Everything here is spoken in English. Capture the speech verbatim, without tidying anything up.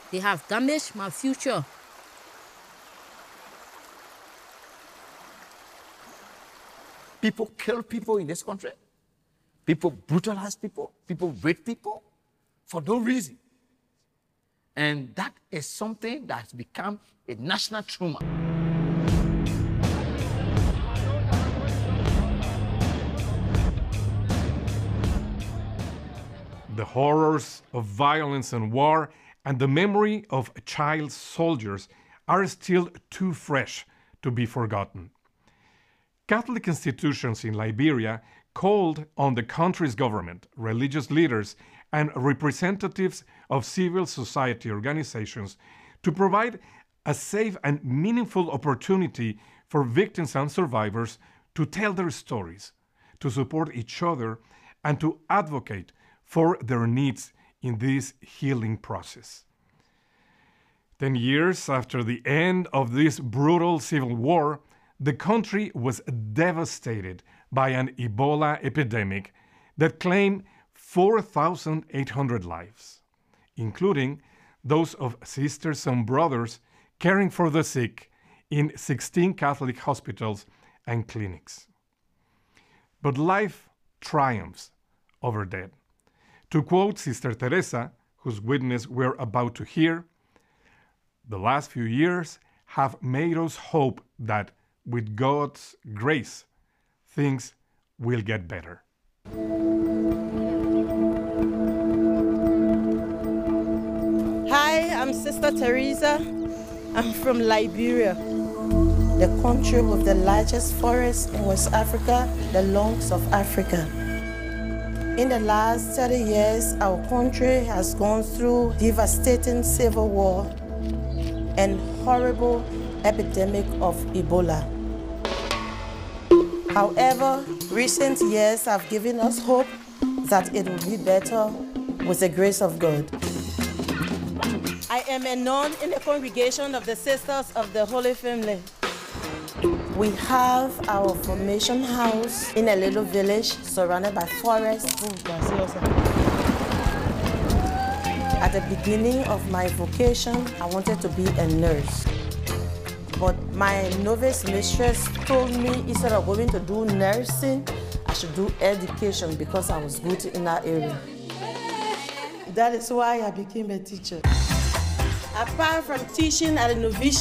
They have damaged my future. People kill people in this country. People brutalize people. People rape people for no reason. And that is something that has become a national trauma. The horrors of violence and war and the memory of child soldiers are still too fresh to be forgotten. Catholic institutions in Liberia called on the country's government, religious leaders, and representatives of civil society organizations to provide a safe and meaningful opportunity for victims and survivors to tell their stories, to support each other, and to advocate for their needs in this healing process. Ten years after the end of this brutal civil war, the country was devastated by an Ebola epidemic that claimed four thousand eight hundred lives, including those of sisters and brothers caring for the sick in sixteen Catholic hospitals and clinics. But life triumphs over death. To quote Sister Teresa, whose witness we're about to hear, "The last few years have made us hope that with God's grace, things will get better." Hi, I'm Sister Teresa. I'm from Liberia, the country with the largest forest in West Africa, the lungs of Africa. In the last thirty years, our country has gone through devastating civil war and horrible epidemic of Ebola. However, recent years have given us hope that it will be better with the grace of God. I am a nun in the congregation of the Sisters of the Holy Family. We have our formation house in a little village surrounded by forests. At the beginning of my vocation, I wanted to be a nurse. But my novice mistress told me instead of going to do nursing, I should do education because I was good in that area. That is why I became a teacher. Apart from teaching at the novitiate,